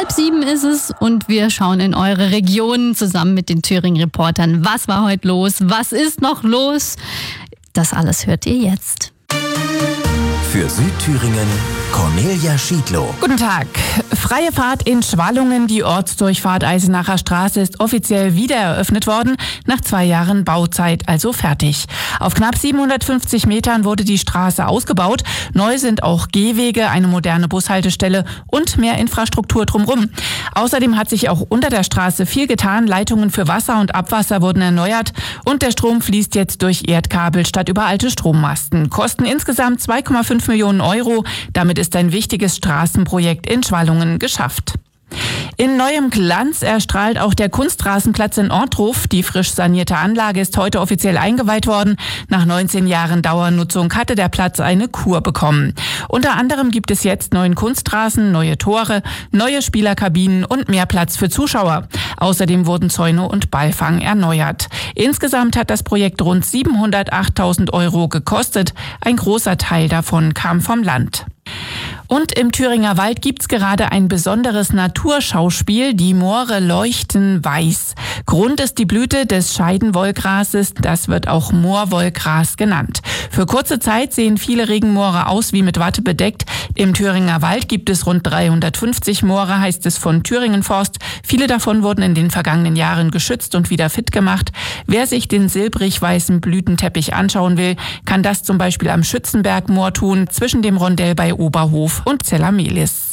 6:30 ist es und wir schauen in eure Region zusammen mit den Thüringen-Reportern. Was war heute los? Was ist noch los? Das alles hört ihr jetzt. Für Südthüringen Cornelia Schiedlow. Guten Tag. Freie Fahrt in Schwallungen. Die Ortsdurchfahrt Eisenacher Straße ist offiziell wieder eröffnet worden. Nach 2 Jahren Bauzeit also fertig. Auf knapp 750 Metern wurde die Straße ausgebaut. Neu sind auch Gehwege, eine moderne Bushaltestelle und mehr Infrastruktur drumherum. Außerdem hat sich auch unter der Straße viel getan. Leitungen für Wasser und Abwasser wurden erneuert und der Strom fließt jetzt durch Erdkabel statt über alte Strommasten. Kosten insgesamt 2,5 Millionen Euro. Damit ist ein wichtiges Straßenprojekt in Schwallungen geschafft. In neuem Glanz erstrahlt auch der Kunstrasenplatz in Ortruf. Die frisch sanierte Anlage ist heute offiziell eingeweiht worden. Nach 19 Jahren Dauernutzung hatte der Platz eine Kur bekommen. Unter anderem gibt es jetzt neuen Kunstrasen, neue Tore, neue Spielerkabinen und mehr Platz für Zuschauer. Außerdem wurden Zäune und Beifang erneuert. Insgesamt hat das Projekt rund 708.000 Euro gekostet. Ein großer Teil davon kam vom Land. Und im Thüringer Wald gibt's gerade ein besonderes Naturschauspiel. Die Moore leuchten weiß. Grund ist die Blüte des Scheidenwollgrases. Das wird auch Moorwollgras genannt. Für kurze Zeit sehen viele Regenmoore aus wie mit Watte bedeckt. Im Thüringer Wald gibt es rund 350 Moore, heißt es von Thüringen Forst. Viele davon wurden in den vergangenen Jahren geschützt und wieder fit gemacht. Wer sich den silbrig-weißen Blütenteppich anschauen will, kann das zum Beispiel am Schützenbergmoor tun, zwischen dem Rondell bei Oberhof und Zellamelis.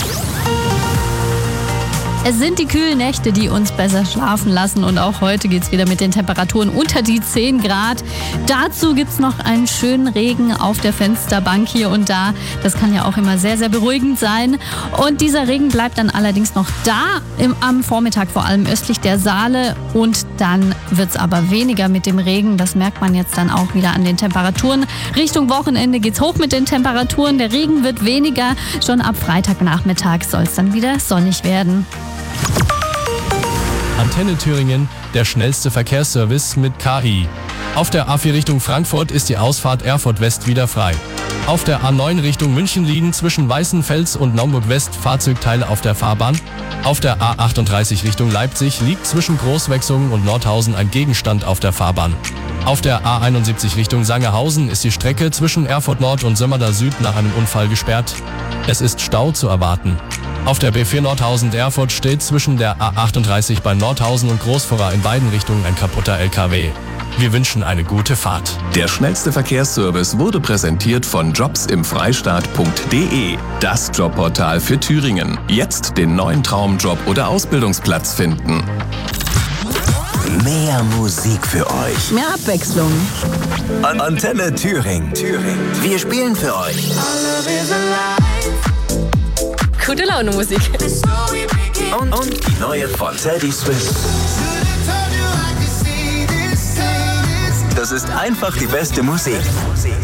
Es sind die kühlen Nächte, die uns besser schlafen lassen und auch heute geht's wieder mit den Temperaturen unter die 10 Grad. Dazu gibt's noch einen schönen Regen auf der Fensterbank hier und da. Das kann ja auch immer sehr, sehr beruhigend sein. Und dieser Regen bleibt dann allerdings noch da, am Vormittag vor allem östlich der Saale. Und dann wird's aber weniger mit dem Regen. Das merkt man jetzt dann auch wieder an den Temperaturen. Richtung Wochenende geht's hoch mit den Temperaturen. Der Regen wird weniger. Schon ab Freitagnachmittag soll's dann wieder sonnig werden. Antenne Thüringen, der schnellste Verkehrsservice mit KI. Auf der A4 Richtung Frankfurt ist die Ausfahrt Erfurt West wieder frei. Auf der A9 Richtung München liegen zwischen Weißenfels und Naumburg West Fahrzeugteile auf der Fahrbahn. Auf der A38 Richtung Leipzig liegt zwischen Großwechsungen und Nordhausen ein Gegenstand auf der Fahrbahn. Auf der A71 Richtung Sangerhausen ist die Strecke zwischen Erfurt Nord und Sömmerda Süd nach einem Unfall gesperrt. Es ist Stau zu erwarten. Auf der B4 Nordhausen-Erfurt steht zwischen der A38 bei Nordhausen und Großvorra in beiden Richtungen ein kaputter LKW. Wir wünschen eine gute Fahrt. Der schnellste Verkehrsservice wurde präsentiert von jobsimfreistaat.de, das Jobportal für Thüringen. Jetzt den neuen Traumjob oder Ausbildungsplatz finden. Mehr Musik für euch. Mehr Abwechslung. Antenne Thüringen. Wir spielen für euch. Gute Laune Musik. Und die neue von Teddy Swift. Das ist einfach die beste Musik.